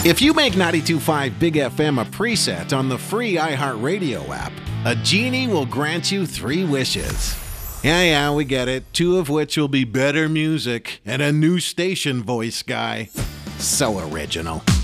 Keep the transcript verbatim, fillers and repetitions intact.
If you make ninety-two point five Big F M a preset on the free iHeartRadio app, a genie will grant you three wishes. Yeah, yeah, we get it. Two of which will be better music and a new station voice guy. So original.